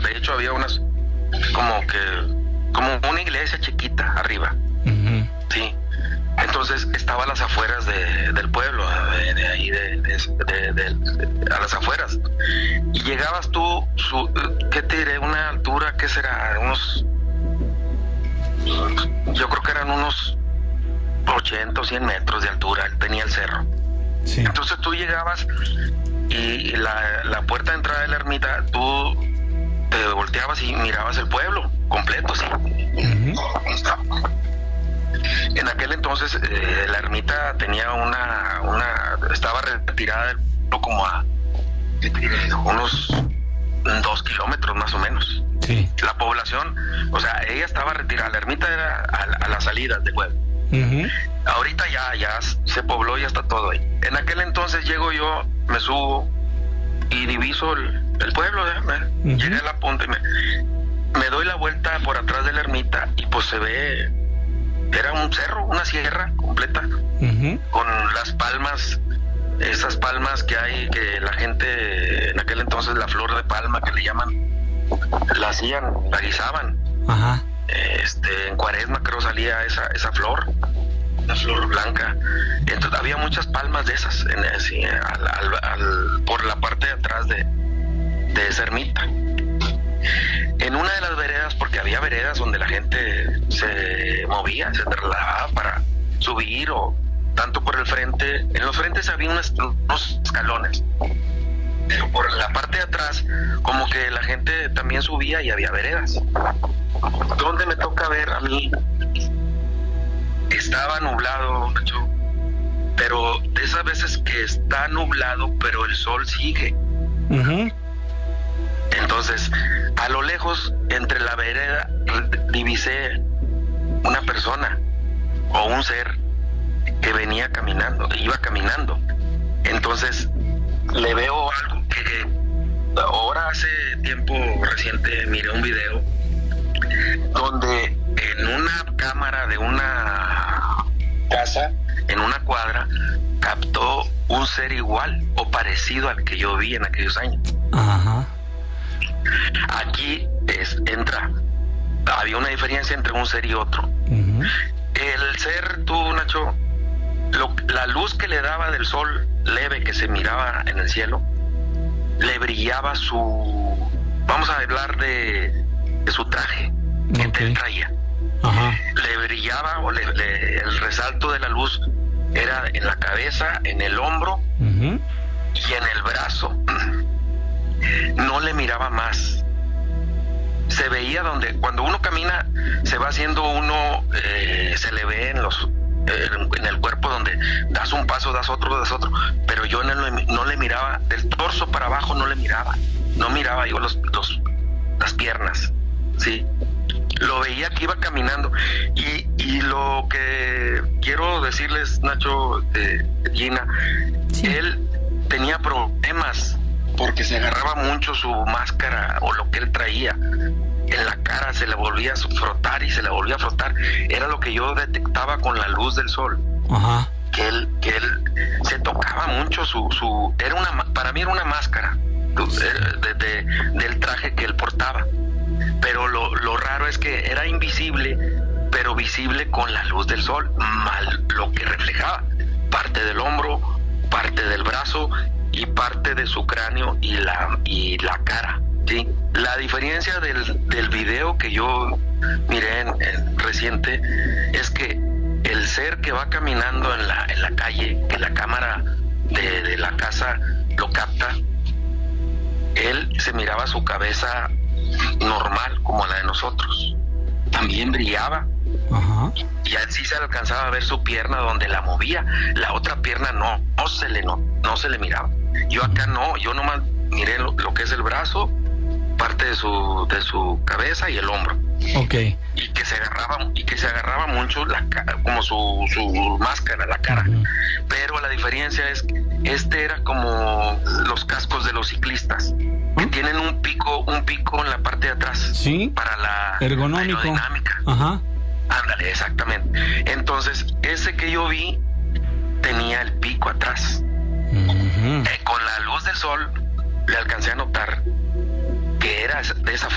de hecho había unas como una iglesia chiquita arriba. Uh-huh. Sí. Entonces estaba a las afueras del pueblo, de ahí, a las afueras. Y llegabas tú, ¿qué te diré? Una altura, ¿qué será? Yo creo que eran unos 80 o 100 metros de altura, tenía el cerro. Sí. Entonces tú llegabas y la puerta de entrada de la ermita, tú te volteabas y mirabas el pueblo completo, sí. Uh-huh. En aquel entonces la ermita tenía estaba retirada del pueblo como a unos 2 kilómetros más o menos. Sí. La población, o sea, ella estaba retirada, la ermita era a las salidas del pueblo. Uh-huh. Ahorita ya se pobló, ya está todo ahí. En aquel entonces llego yo, me subo y diviso el pueblo, Uh-huh. Llegué a la punta y me doy la vuelta por atrás de la ermita y pues se ve, era un cerro, una sierra completa, Uh-huh. con las palmas, esas palmas que hay, que la gente en aquel entonces, la flor de palma que le llaman, la hacían, la guisaban. Ajá. En Cuaresma creo salía esa flor, la flor blanca. Entonces había muchas palmas de esas por la parte de atrás de esa ermita. En una de las veredas, porque había veredas donde la gente se movía, se trasladaba para subir, o tanto por el frente. En los frentes había unos escalones, pero por la parte de atrás como que la gente también subía y había veredas. Donde me toca ver a mí, estaba nublado, Nacho, pero de esas veces que está nublado pero el sol sigue. Uh-huh. Entonces, a lo lejos, entre la vereda, divisé una persona o un ser que venía caminando, iba caminando. Entonces, le veo algo que ahora hace tiempo reciente miré un video donde en una cámara de una casa, en una cuadra, captó un ser igual o parecido al que yo vi en aquellos años. Ajá. Aquí había una diferencia entre un ser y otro. Uh-huh. El ser, tú, Nacho, la luz que le daba del sol leve que se miraba en el cielo, le brillaba vamos a hablar de su traje que Okay. él traía. Ajá. Le brillaba, el resalto de la luz era en la cabeza, en el hombro, Uh-huh. y en el brazo. No le miraba más. Se veía cuando uno camina, se va haciendo se le ve en el cuerpo donde das un paso, das otro, pero yo no le miraba, del torso para abajo no miraba yo las piernas, sí. Lo veía que iba caminando, y lo que quiero decirles, Nacho, Gina, Sí. él tenía problemas porque se agarraba mucho su máscara o lo que él traía en la cara, se le volvía a frotar y se le volvía a frotar. Era lo que yo detectaba con la luz del sol. Ajá. Que él se tocaba mucho para mí era una máscara del traje que él portaba. Pero lo raro es que era invisible, pero visible con la luz del sol, lo que reflejaba parte del hombro, parte del brazo y parte de su cráneo y la cara, ¿sí? La diferencia del video que yo miré en reciente es que el ser que va caminando en la calle, que la cámara de la casa lo capta, él se miraba su cabeza normal como la de nosotros, también brillaba. Ajá. Y así se alcanzaba a ver su pierna donde la movía, la otra pierna no se le miraba. Yo acá yo nomás miré lo que es el brazo, parte de su cabeza y el hombro. Okay. Y que se agarraba mucho como su máscara, la cara. Uh-huh. Pero la diferencia es que era como los cascos de los ciclistas, que tienen un pico en la parte de atrás. Sí. Para la ergonómico. aerodinámica. Ajá. Ándale, exactamente. Entonces, ese que yo vi tenía el pico atrás. Uh-huh. Con la luz del sol le alcancé a notar que era de esa